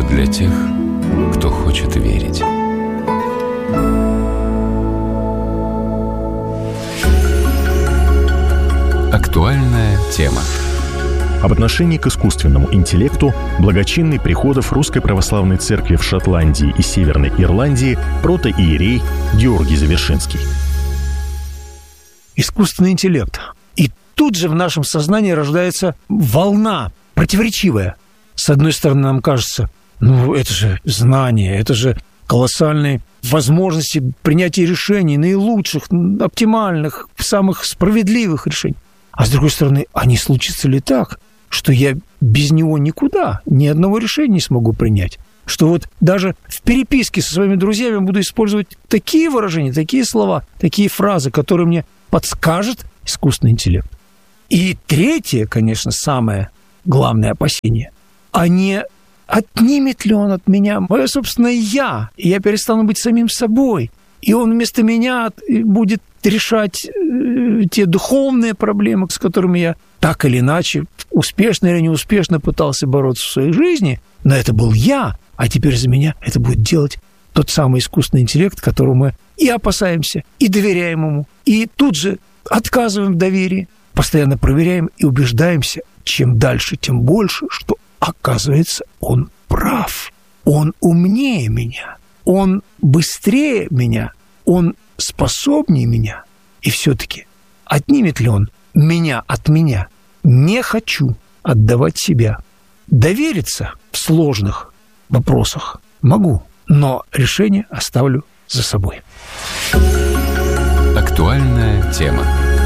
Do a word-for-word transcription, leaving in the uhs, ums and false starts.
Радио для тех, кто хочет верить. Актуальная тема. Об отношении к искусственному интеллекту благочинный приходов Русской Православной Церкви в Шотландии и Северной Ирландии протоиерей Георгий Завершинский. Искусственный интеллект. И тут же в нашем сознании рождается волна противоречивая. С одной стороны, нам кажется, ну, это же знание, это же колоссальные возможности принятия решений, наилучших, оптимальных, самых справедливых решений. А с другой стороны, а не случится ли так, что я без него никуда, ни одного решения не смогу принять? Что вот даже в переписке со своими друзьями буду использовать такие выражения, такие слова, такие фразы, которые мне подскажет искусственный интеллект. И третье, конечно, самое главное опасение, а не отнимет ли он от меня мое собственное «я», и я перестану быть самим собой, и он вместо меня будет решать э, те духовные проблемы, с которыми я так или иначе, успешно или неуспешно пытался бороться в своей жизни, но это был я, а теперь за меня это будет делать тот самый искусственный интеллект, которому мы и опасаемся, и доверяем ему, и тут же отказываем в доверии, постоянно проверяем и убеждаемся, чем дальше, тем больше, что, оказывается, он прав, он умнее меня, он быстрее меня, он способнее меня. И все-таки отнимет ли он меня от меня? Не хочу отдавать себя. Довериться в сложных вопросах могу, но решение оставлю за собой. Актуальная тема.